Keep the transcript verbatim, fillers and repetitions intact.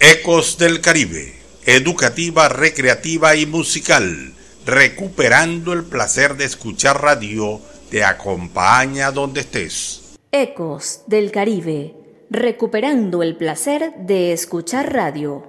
Ecos del Caribe, educativa, recreativa y musical, recuperando el placer de escuchar radio, te acompaña donde estés. Ecos del Caribe, recuperando el placer de escuchar radio.